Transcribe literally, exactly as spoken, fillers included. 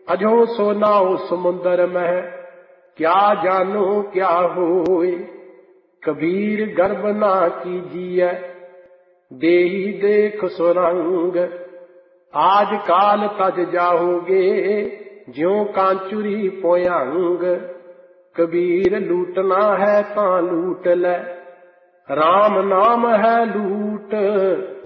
अजो सो नाव समुंदर में, क्या जानो क्या होए। कबीर गर्भ ना कीजिए, देही देख सुरंग। आज काल तज जाओगे, ज्यों कांचुरी पोयांग। कबीर लूटना है तां लूट ले, राम नाम है लूट।